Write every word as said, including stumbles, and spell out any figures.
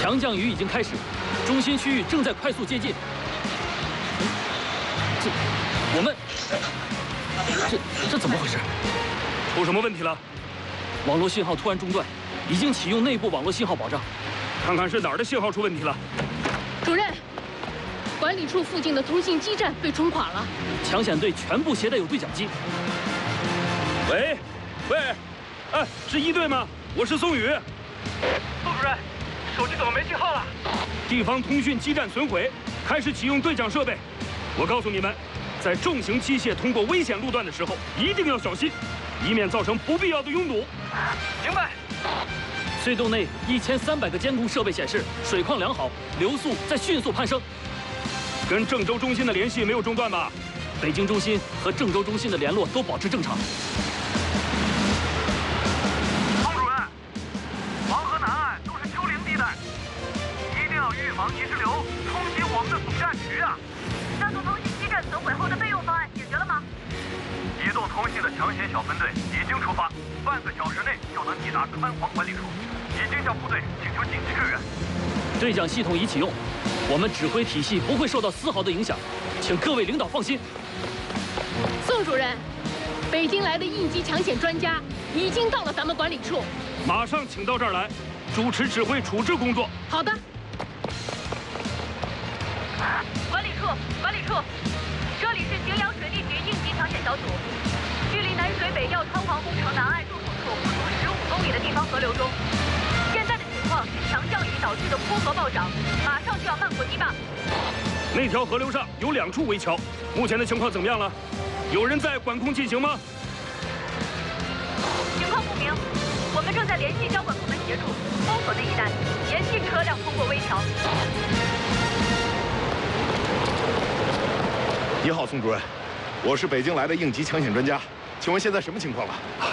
强降雨已经开始，中心区域正在快速接近。这，我们，这这怎么回事？ 出什么问题了？ 网络信号突然中断，已经启用内部网络信号保障。 看看是哪儿的信号出问题了。 主任，管理处附近的通信基站被冲垮了。 抢险队全部携带有对讲机。 喂，喂，哎，是一队吗？我是宋宇。 宋主任，手机怎么没信号了？ 地方通讯基站损毁，开始启用对讲设备。我告诉你们，在重型机械通过危险路段的时候，一定要小心，以免造成不必要的拥堵。 明白。 隧洞内一千三百个监控设备显示水况良好，流速在迅速攀升。 跟郑州中心的联系没有中断吧？ 北京中心和郑州中心的联络都保持正常。 宋主任，黄河南岸都是丘陵地带，一定要预防泥石流冲击我们的主干区啊！ 那座通信基站损毁后的备用方案解决了吗？ 移动通信的抢险小分队已经出发，半个小时内就能抵达川黄管理处，已经向部队请求紧急支援。 对讲系统已启用，我们指挥体系不会受到丝毫的影响，请各位领导放心。 宋主任，北京来的应急抢险专家已经到了咱们管理处， 马上请到这儿来，主持指挥处置工作。 好的。 管理处，管理处，这里是荥阳水利局应急抢险小组，距离南水北调川黄工程南岸入口处不足十五公里的地方河流中，现在的情况是强降雨导致的坡河暴涨，马上就要漫过堤坝。 那条河流上有两处围桥，目前的情况怎么样了？有人在管控进行吗？ 情况不明，我们正在联系交管部门协助封锁那一带，严禁车辆通过危桥。 你好，宋主任，我是北京来的应急抢险专家，请问现在什么情况了？